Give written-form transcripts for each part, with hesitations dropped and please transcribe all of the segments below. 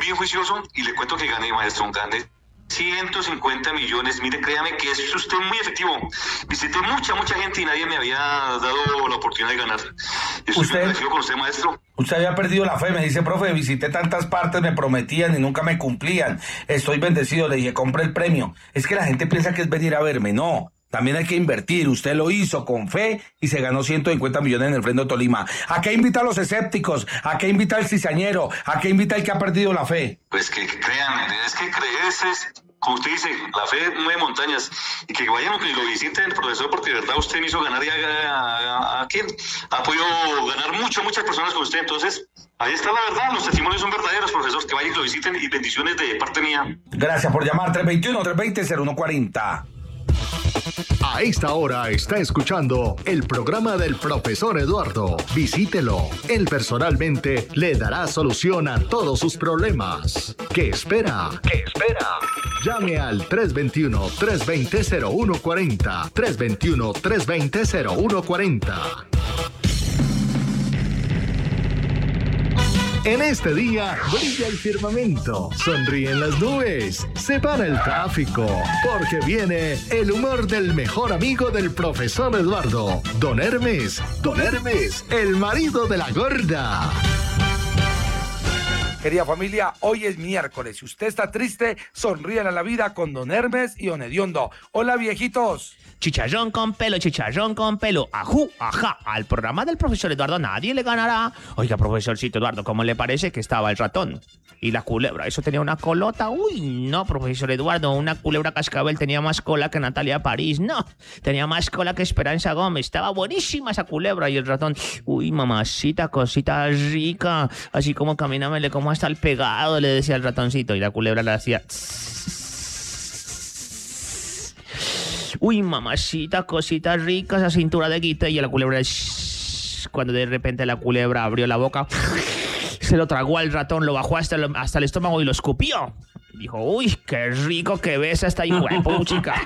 bien juicioso y le cuento que gané, maestro, gané 150 millones. Mire, créame que es usted muy efectivo. Visité mucha gente y nadie me había dado la oportunidad de ganar. Estoy muy agradecido con usted, maestro. Usted había perdido la fe, me dice, profe, visité tantas partes, me prometían y nunca me cumplían. Estoy bendecido, le dije, compré el premio. Es que la gente piensa que es venir a verme, no. También hay que invertir, usted lo hizo con fe y se ganó 150 millones en el Refrendo Tolima. ¿A qué invita a los escépticos? ¿A qué invita al cizañero? ¿A qué invita al que ha perdido la fe? Pues que créanme, es que creerse es, como usted dice, la fe mueve montañas. Y que vayan y lo visiten, profesor, porque de verdad usted me hizo ganar y ¿a quién? Ha podido ganar muchas personas con usted. Entonces, ahí está la verdad, los testimonios son verdaderos, profesor, que vayan y lo visiten y bendiciones de parte mía. Gracias por llamar, 321-320-0140. A esta hora está escuchando el programa del profesor Eduardo. Visítelo. Él personalmente le dará solución a todos sus problemas. ¿Qué espera? Llame al 321-320-0140. 321-320-0140. En este día brilla el firmamento, sonríen las nubes, se para el tráfico, porque viene el humor del mejor amigo del profesor Eduardo, Don Hermes, el marido de la gorda. Querida familia, hoy es miércoles. Si usted está triste, sonríale a la vida con Don Hermes y Don Hediondo. Hola, viejitos. Chicharrón con pelo, ajú, ajá, al programa del profesor Eduardo nadie le ganará. Oiga, profesorcito Eduardo, ¿cómo le parece que estaba el ratón? Y la culebra, eso tenía una colota. Uy, no, profesor Eduardo, una culebra cascabel tenía más cola que Natalia París. No, tenía más cola que Esperanza Gómez. Estaba buenísima esa culebra. Y el ratón, uy, mamacita, cosita rica. Así como camínamele como hasta el pegado, le decía el ratoncito. Y la culebra le hacía... Uy, mamacita, cosita rica, esa cintura de guita. Y la culebra... Cuando de repente la culebra abrió la boca... Se lo tragó al ratón, lo bajó hasta el estómago y lo escupió. Dijo, uy, qué rico que besa esta hijuepuchica.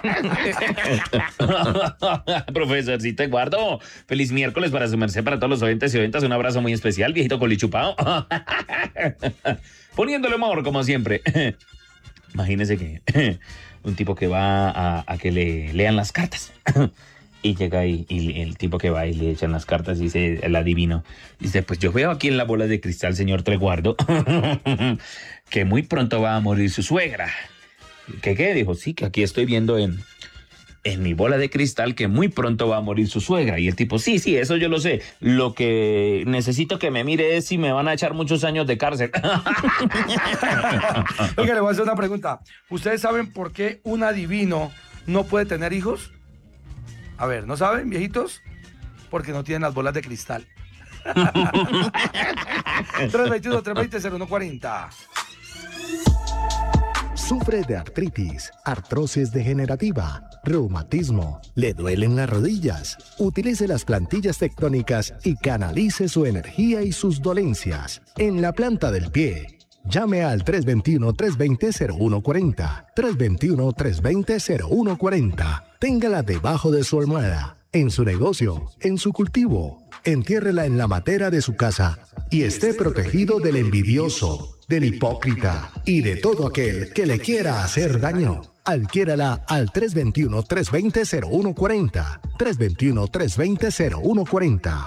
Profesorcito Eduardo, feliz miércoles para su merced, para todos los oyentes y oyentas. Un abrazo muy especial, viejito colichupado. Poniéndole humor, como siempre. Imagínese que un tipo que va a que le lean las cartas. Y llega ahí, y el tipo que va y le echan las cartas y dice, el adivino, dice, pues yo veo aquí en la bola de cristal, señor Treguardo, que muy pronto va a morir su suegra. ¿Qué? Dijo, sí, que aquí estoy viendo en mi bola de cristal que muy pronto va a morir su suegra. Y el tipo, sí, eso yo lo sé. Lo que necesito que me mire es si me van a echar muchos años de cárcel. Oiga, le voy a hacer una pregunta. ¿Ustedes saben por qué un adivino no puede tener hijos? A ver, ¿no saben, viejitos? Porque no tienen las bolas de cristal. 321-320-0140. Sufre de artritis, artrosis degenerativa, reumatismo, le duelen las rodillas. Utilice las plantillas tectónicas y canalice su energía y sus dolencias en la planta del pie. Llame al 321-320-0140. 321-320-0140. Téngala debajo de su almohada, en su negocio, en su cultivo. Entiérrela en la matera de su casa y esté protegido del envidioso, del hipócrita y de todo aquel que le quiera hacer daño. Adquiérala al 321-320-0140. 321-320-0140.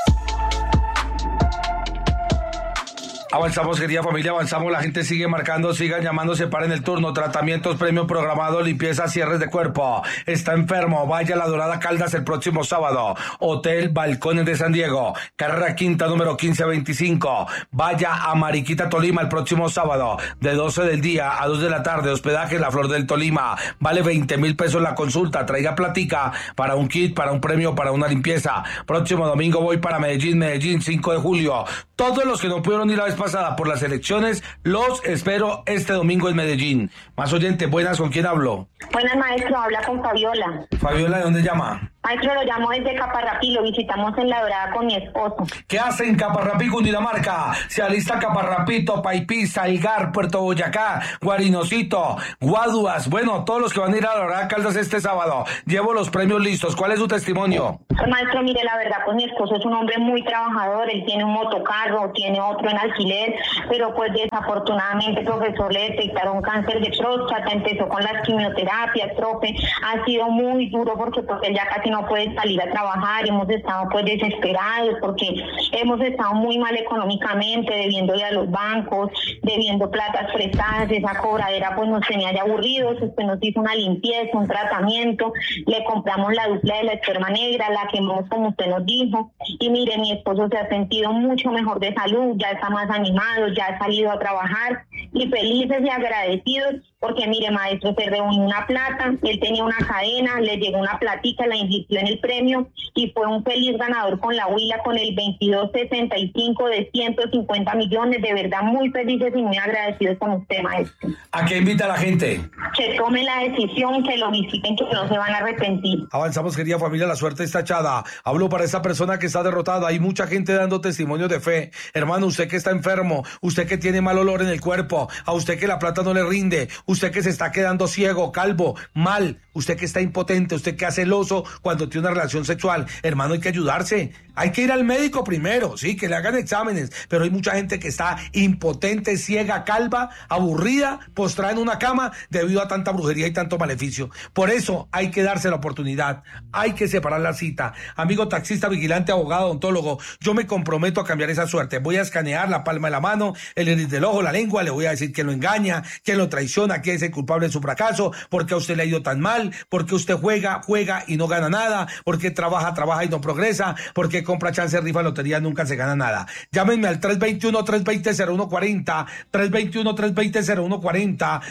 Avanzamos, querida familia, avanzamos, la gente sigue marcando, sigan llamando, separen el turno, tratamientos, premio programado, limpieza, cierres de cuerpo, está enfermo, vaya a La Dorada Caldas el próximo sábado, Hotel Balcones de San Diego, carrera quinta número 1525, vaya a Mariquita, Tolima el próximo sábado, de 12 del día a 2 de la tarde, hospedaje La Flor del Tolima, vale 20,000 pesos la consulta, traiga platica para un kit, para un premio, para una limpieza. Próximo domingo voy para Medellín, 5 de julio, todos los que no pudieron ir la vez pasada por las elecciones, los espero este domingo en Medellín. Más oyente, buenas, ¿con quién hablo? Buenas, maestro, habla con Fabiola. Fabiola, ¿de dónde llama? Maestro, lo llamo desde Caparrapí, lo visitamos en La Dorada con mi esposo. ¿Qué hace en Caparrapí, Cundinamarca? Se alista Caparrapí, Topaipí, Salgar, Puerto Boyacá, Guarinocito, Guaduas. Bueno, todos los que van a ir a La Dorada Caldas este sábado. Llevo los premios listos. ¿Cuál es su testimonio? Maestro, mire, la verdad, pues mi esposo es un hombre muy trabajador, él tiene un motocarro, tiene otro en alquiler, pero pues desafortunadamente, profesor, le detectaron cáncer de próstata, empezó con las quimioterapias, profe, ha sido muy duro porque pues él ya casi no puede salir a trabajar, hemos estado pues desesperados porque hemos estado muy mal económicamente, debiéndole a los bancos, debiendo platas prestadas, esa cobradera pues nos tenía ya aburridos, usted nos hizo una limpieza, un tratamiento, le compramos la dupla de la esperma negra, la quemamos como usted nos dijo, y mire, mi esposo se ha sentido mucho mejor de salud, ya está más animado, ya ha salido a trabajar, y felices y agradecidos, porque mire, maestro, se reunió una plata, él tenía una cadena, le llegó una platica, la invirtió en el premio, y fue un feliz ganador con la huila, con el 2265 de 150 millones, de verdad muy felices y muy agradecidos con usted, maestro. ¿A qué invita a la gente? Que tomen la decisión, que lo visiten, que no se van a arrepentir. Avanzamos, querida familia, la suerte está echada. Hablo para esa persona que está derrotada. Hay mucha gente dando testimonio de fe. Hermano, usted que está enfermo, usted que tiene mal olor en el cuerpo, a usted que la plata no le rinde, usted que se está quedando ciego, calvo, mal, usted que está impotente, usted que hace celoso cuando tiene una relación sexual. Hermano, hay que ayudarse. Hay que ir al médico primero, sí, que le hagan exámenes. Pero hay mucha gente que está impotente, ciega, calva, aburrida, postrada en una cama debido a tanta brujería y tanto maleficio. Por eso hay que darse la oportunidad. Hay que separar la cita. Amigo taxista, vigilante, abogado, odontólogo, yo me comprometo a cambiar esa suerte. Voy a escanear la palma de la mano, el iris del ojo, la lengua. Le voy a decir que lo engaña, que lo traiciona, que es el culpable de su fracaso, porque a usted le ha ido tan mal, porque usted juega y no gana nada, porque trabaja y no progresa, porque compra chance, rifa, lotería, nunca se gana nada. Llámenme al 321-320-0140, 321-320-0140,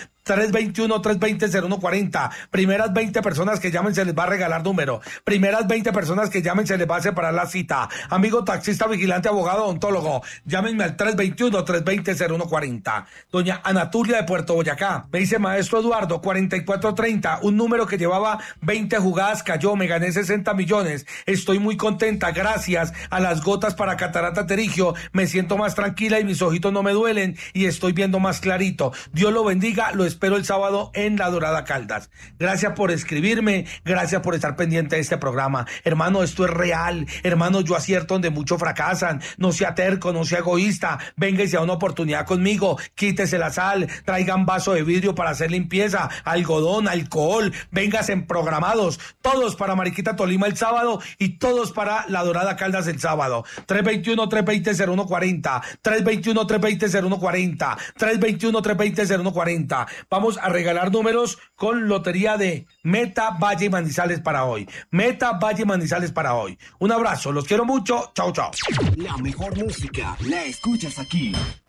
321-320-0140. Primeras 20 personas que llamen se les va a regalar número. Primeras 20 personas que llamen se les va a separar la cita. Amigo taxista, vigilante, abogado, odontólogo, llámenme al 321-320-0140. Doña Anatulia de Puerto Boyacá me dice: maestro Eduardo, 4430, un número que llevaba 20 jugadas cayó, me gané 60 millones. Estoy muy contenta, gracias a las gotas para catarata pterigio me siento más tranquila y mis ojitos no me duelen y estoy viendo más clarito. Dios lo bendiga, lo espero el sábado en La Dorada Caldas. Gracias por escribirme, gracias por estar pendiente de este programa. Hermano, esto es real. Hermano, yo acierto donde muchos fracasan. No sea terco, no sea egoísta. Venga y sea una oportunidad conmigo. Quítese la sal, traigan vaso de vidrio para hacer limpieza, algodón, alcohol. Véngase en programados. Todos para Mariquita Tolima el sábado y todos para La Dorada Caldas el sábado. 321-320-0140, 321-320-0140, 321-320-0140. Vamos a regalar números con lotería de Meta, Valle y Manizales para hoy. Meta, Valle y Manizales para hoy. Un abrazo, los quiero mucho. Chao, chao. La mejor música la escuchas aquí.